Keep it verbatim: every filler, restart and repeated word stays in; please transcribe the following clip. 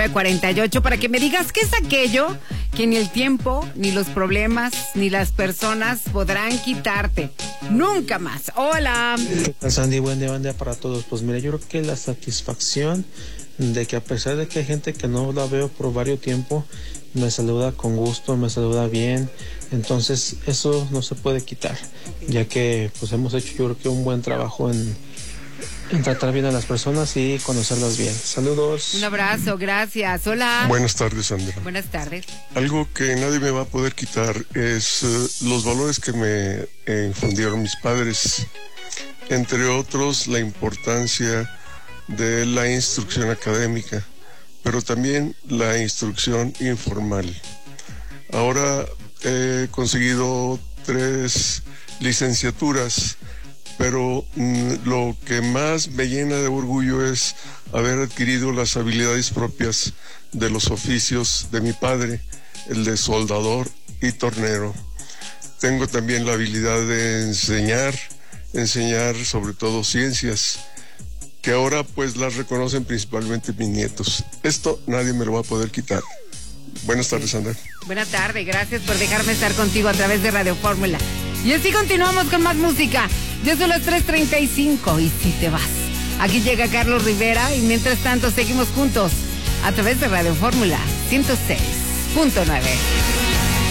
nueve cuarenta y ocho para que me digas qué es aquello que ni el tiempo, ni los problemas, ni las personas podrán quitarte. Nunca más. Hola. ¿Qué tal, Sandy? Buen día, buen día para todos. Pues mira, yo creo que la satisfacción de que a pesar de que hay gente que no la veo por varios tiempo, me saluda con gusto, me saluda bien, entonces eso no se puede quitar, ya que pues hemos hecho yo creo que un buen trabajo en, en tratar bien a las personas y conocerlas bien. Saludos. Un abrazo, gracias. Hola. Buenas tardes, Sandra. Buenas tardes. Algo que nadie me va a poder quitar es uh, los valores que me eh, infundieron mis padres, entre otros la importancia de la instrucción académica, pero también la instrucción informal. Ahora he conseguido tres licenciaturas, pero mm, lo que más me llena de orgullo es haber adquirido las habilidades propias de los oficios de mi padre, el de soldador y tornero. Tengo también la habilidad de enseñar, enseñar sobre todo ciencias, que ahora pues las reconocen principalmente mis nietos. Esto nadie me lo va a poder quitar. Buenas tardes, Sandra. Buenas tardes, gracias por dejarme estar contigo a través de Radio Fórmula. Y así continuamos con más música. Ya son las tres treinta y cinco y si te vas. Aquí llega Carlos Rivera y mientras tanto seguimos juntos a través de Radio Fórmula ciento seis punto nueve.